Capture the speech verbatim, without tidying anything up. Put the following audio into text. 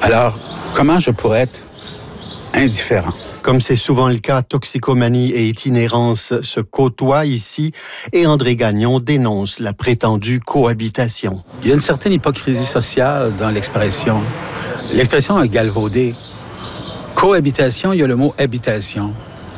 Alors, comment je pourrais être indifférent? Comme c'est souvent le cas, toxicomanie et itinérance se côtoient ici et André Gagnon dénonce la prétendue cohabitation. Il y a une certaine hypocrisie sociale dans l'expression. L'expression est galvaudée. Cohabitation, il y a le mot habitation.